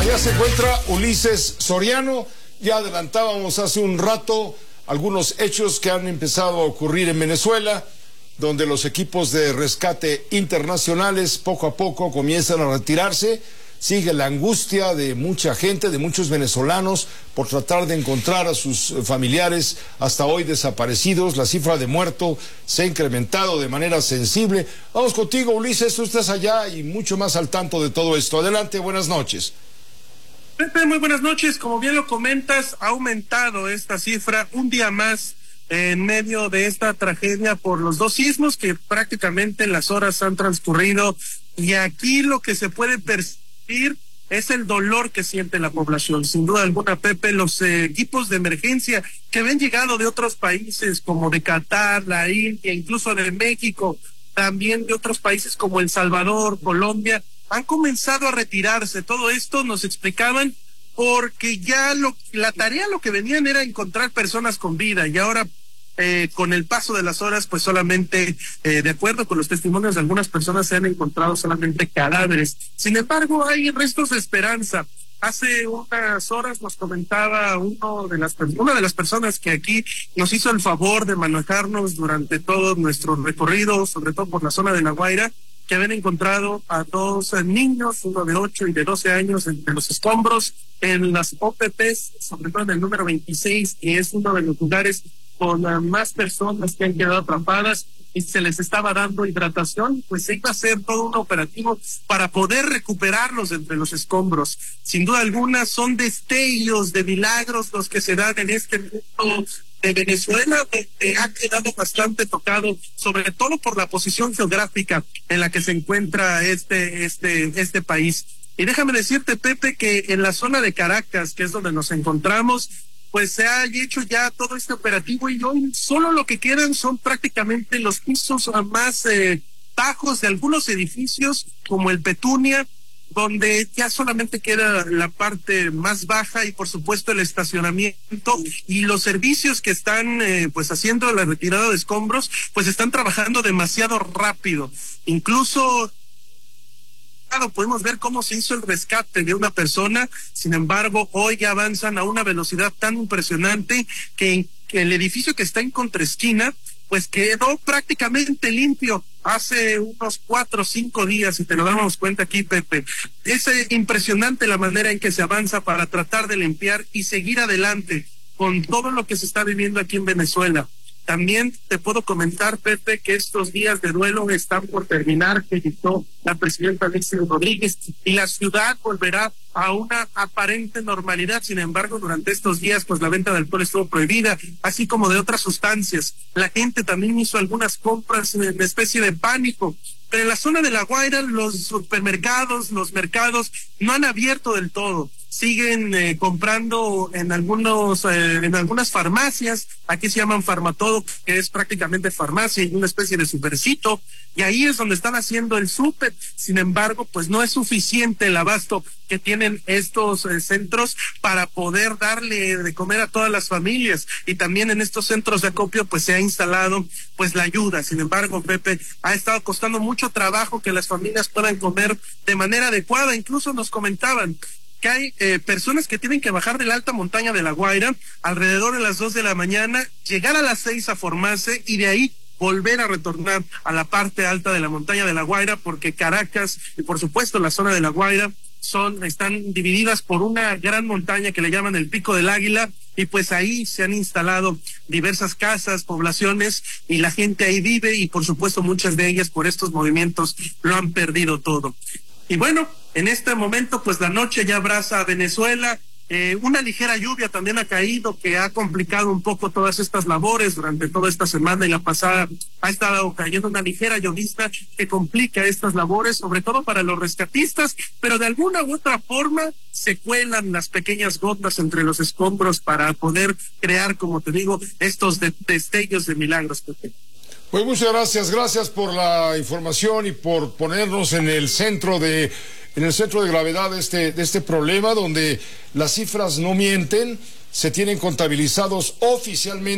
Ya se encuentra Ulises Soriano. Ya adelantábamos hace un rato algunos hechos que han empezado a ocurrir en Venezuela, donde los equipos de rescate internacionales poco a poco comienzan a retirarse. Sigue la angustia de mucha gente, de muchos venezolanos, por tratar de encontrar a sus familiares hasta hoy desaparecidos. La cifra de muertos se ha incrementado de manera sensible. Vamos contigo, Ulises, tú estás allá y mucho más al tanto de todo esto. Adelante, buenas noches. Pepe, muy buenas noches. Como bien lo comentas, ha aumentado esta cifra un día más en medio de esta tragedia por los dos sismos que prácticamente las horas han transcurrido, y aquí lo que se puede percibir es el dolor que siente la población. Sin duda alguna, Pepe, los equipos de emergencia que habían llegado de otros países como de Qatar, la India, incluso de México, también de otros países como El Salvador, Colombia, han comenzado a retirarse. Todo esto nos explicaban porque ya la tarea lo que venían era encontrar personas con vida, y ahora con el paso de las horas, pues solamente, de acuerdo con los testimonios de algunas personas, se han encontrado solamente cadáveres. Sin embargo, hay restos de esperanza. Hace unas horas nos comentaba una de las personas que aquí nos hizo el favor de manejarnos durante todo nuestro recorrido, sobre todo por la zona de La Guaira, que habían encontrado a dos niños, uno de 8 y de 12 años, entre los escombros, en las OPPs, sobre todo en el número 26, que es uno de los lugares con más personas que han quedado atrapadas, y se les estaba dando hidratación. Pues se iba a hacer todo un operativo para poder recuperarlos entre los escombros. Sin duda alguna son destellos de milagros los que se dan en este mundo de Venezuela, que ha quedado bastante tocado, sobre todo por la posición geográfica en la que se encuentra este país. Y déjame decirte, Pepe, que en la zona de Caracas, que es donde nos encontramos, pues se ha hecho ya todo este operativo, y hoy solo lo que quedan son prácticamente los pisos más bajos de algunos edificios, como el Petunia, donde ya solamente queda la parte más baja, y por supuesto el estacionamiento, y los servicios que están pues haciendo la retirada de escombros, pues están trabajando demasiado rápido. Incluso podemos ver cómo se hizo el rescate de una persona. Sin embargo, hoy ya avanzan a una velocidad tan impresionante que el edificio que está en contraesquina pues quedó prácticamente limpio hace unos 4 o 5 días, y te lo damos cuenta aquí, Pepe. Es impresionante la manera en que se avanza para tratar de limpiar y seguir adelante con todo lo que se está viviendo aquí en Venezuela. También te puedo comentar, Pepe, que estos días de duelo están por terminar, que dictó la presidenta Delcy Rodríguez, y la ciudad volverá a una aparente normalidad. Sin embargo, durante estos días, pues la venta de alcohol estuvo prohibida, así como de otras sustancias. La gente también hizo algunas compras en especie de pánico. Pero en la zona de La Guaira, los supermercados, los mercados no han abierto del todo. Siguen comprando en algunas farmacias. Aquí se llaman Farmatodo, que es prácticamente farmacia y una especie de supercito, y ahí es donde están haciendo el súper. Sin embargo, pues no es suficiente el abasto que tienen estos centros para poder darle de comer a todas las familias, y también en estos centros de acopio pues se ha instalado pues la ayuda. Sin embargo, Pepe, ha estado costando mucho trabajo que las familias puedan comer de manera adecuada. Incluso nos comentaban que hay personas que tienen que bajar de la alta montaña de La Guaira alrededor de las 2 de la mañana, llegar a las 6 a formarse, y de ahí volver a retornar a la parte alta de la montaña de La Guaira, porque Caracas y por supuesto la zona de La Guaira están divididas por una gran montaña que le llaman el Pico del Águila, y pues ahí se han instalado diversas casas, poblaciones, y la gente ahí vive, y por supuesto muchas de ellas por estos movimientos lo han perdido todo. Y bueno, en este momento pues la noche ya abraza a Venezuela. Una ligera lluvia también ha caído, que ha complicado un poco todas estas labores. Durante toda esta semana y la pasada ha estado cayendo una ligera llovizna que complica estas labores, sobre todo para los rescatistas, pero de alguna u otra forma se cuelan las pequeñas gotas entre los escombros para poder crear, como te digo, estos destellos de milagros. Pues muchas gracias por la información y por ponernos en el centro de gravedad de este problema, donde las cifras no mienten. Se tienen contabilizados oficialmente